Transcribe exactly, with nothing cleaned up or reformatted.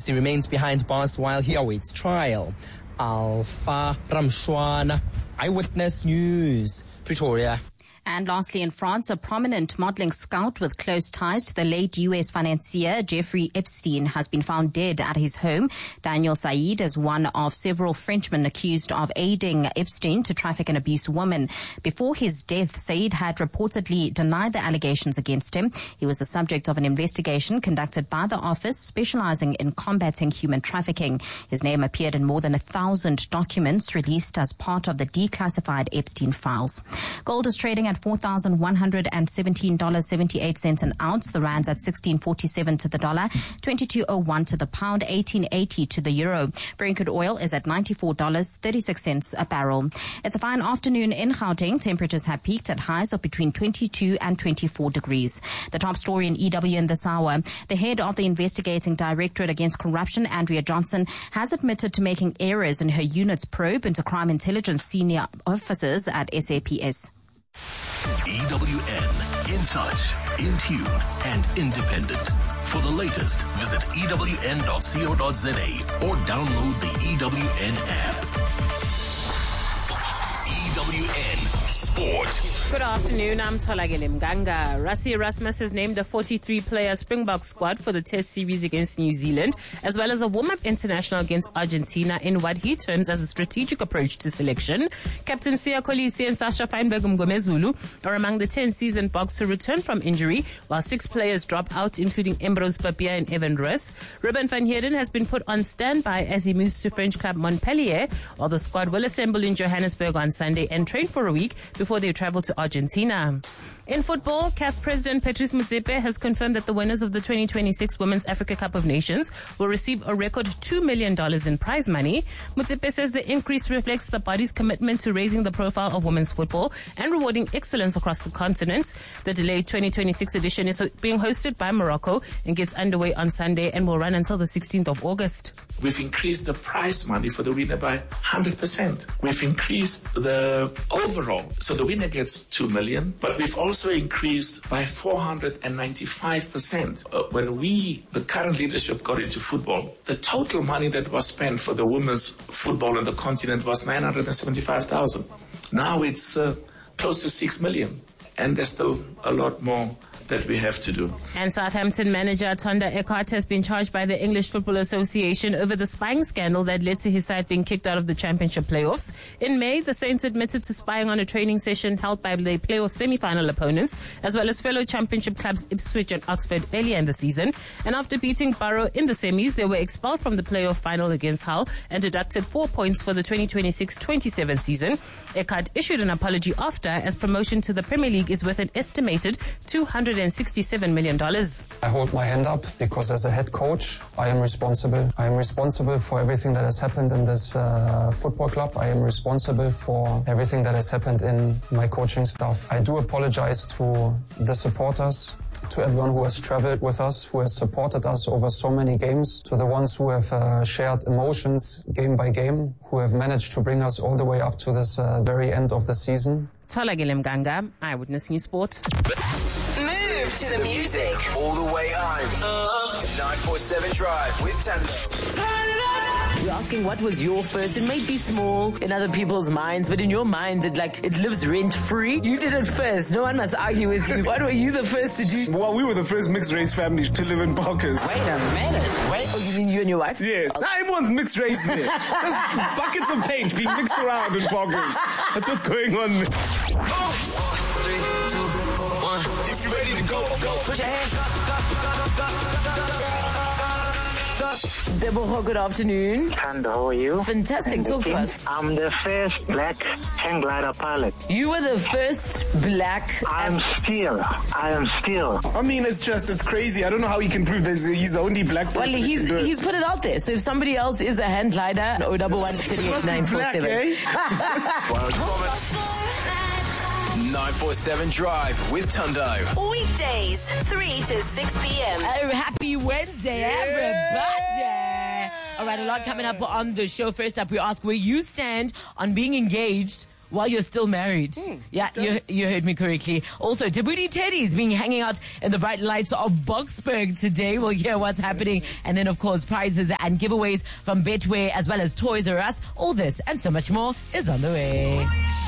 He remains behind bars while he awaits trial. Alpha Ramshwana, Eyewitness News, Pretoria. And lastly, in France, a prominent modeling scout with close ties to the late U S financier Jeffrey Epstein has been found dead at his home. Daniel Said is one of several Frenchmen accused of aiding Epstein to traffic and abuse women. Before his death, Said had reportedly denied the allegations against him. He was the subject of an investigation conducted by the office specializing in combating human trafficking. His name appeared in more than a thousand documents released as part of the declassified Epstein files. Gold is trading at four thousand one hundred seventeen dollars and seventy-eight cents an ounce. The rand's at sixteen forty-seven to the dollar, twenty-two oh one to the pound, eighteen eighty to the euro. Brent crude oil is at ninety-four dollars and thirty-six cents a barrel. It's a fine afternoon in Gauteng. Temperatures have peaked at highs of between twenty-two and twenty-four degrees. The top story in E W in this hour. The head of the Investigating Directorate Against Corruption, Andrea Johnson, has admitted to making errors in her unit's probe into crime intelligence senior officers at S A P S. E W N, in touch, in tune, and independent. For the latest, visit E W N dot co dot za or download the E W N app. E W N Sport. Good afternoon, I'm Tolagile Mganga. Rassie Erasmus has named a forty-three player Springbok squad for the Test series against New Zealand, as well as a warm-up international against Argentina in what he terms as a strategic approach to selection. Captain Siya Kolisi and Sasha Feinberg Mgomezulu are among the ten seasoned Boks to return from injury, while six players drop out, including Ambrose Papier and Evan Roos. Ruben van Heerden has been put on standby as he moves to French club Montpellier, while the squad will assemble in Johannesburg on Sunday and train for a week before they travel to Argentina. In football, C A F President Patrice Motsepe has confirmed that the winners of the twenty twenty-six Women's Africa Cup of Nations will receive a record two million dollars in prize money. Motsepe says the increase reflects the body's commitment to raising the profile of women's football and rewarding excellence across the continent. The delayed twenty twenty-six edition is being hosted by Morocco and gets underway on Sunday and will run until the sixteenth of August. We've increased the prize money for the winner by one hundred percent. We've increased the overall, so the winner gets two million, but we've also increased by four hundred ninety-five percent. Uh, when we, the current leadership, got into football, the total money that was spent for the women's football on the continent was nine hundred seventy-five thousand. Now it's uh, close to six million, and there's still a lot more that we have to do. And Southampton manager Thanda Eckhart has been charged by the English Football Association over the spying scandal that led to his side being kicked out of the championship playoffs. In May, the Saints admitted to spying on a training session held by their playoff semi-final opponents, as well as fellow championship clubs Ipswich and Oxford earlier in the season. And after beating Borough in the semis, they were expelled from the playoff final against Hull and deducted four points for the twenty twenty-six twenty-seven season. Eckhart issued an apology after, as promotion to the Premier League is worth an estimated two hundred sixty-seven million dollars. I hold my hand up because as a head coach, I am responsible. I am responsible for everything that has happened in this uh, football club. I am responsible for everything that has happened in my coaching staff. I do apologize to the supporters, to everyone who has traveled with us, who has supported us over so many games, to the ones who have uh, shared emotions game by game, who have managed to bring us all the way up to this uh, very end of the season. Tolagile Mganga, Eyewitness News Sport. Move to the music all the way home. Uh, nine forty-seven Drive with Tando. You're asking what was your first. It may be small in other people's minds, but in your mind, it like it lives rent free. You did it first. No one must argue with you. What were you the first to do? Well, we were the first mixed race family to live in Parkers. Wait a minute. Wait. Oh, you mean you and your wife? Yes. Now everyone's mixed race there. There's buckets of paint being mixed around in Parkers. That's what's going on. Oh. Three, two, one. If you're ready to go, go. Put your hands up. Deboho, good afternoon. And how are you? Fantastic. Talk to us. I'm the first black hang glider pilot. You were the first black. I'm still. I am still. I mean, it's just, it's crazy. I don't know how he can prove this. He's the only black person. Well, he's he's put it out there. So if somebody else is a hand glider, oh double one three eight nine four seven. nine forty-seven Drive with Tundo. Weekdays, three to six p.m. Oh, happy Wednesday, yeah. everybody. All right, a lot coming up on the show. First up, we ask where you stand on being engaged while you're still married. Mm, yeah, okay. you you heard me correctly. Also, Tabooty Teddy's been hanging out in the bright lights of Boksburg today. We'll hear what's happening. And then, of course, prizes and giveaways from Betway as well as Toys R Us. All this and so much more is on the way.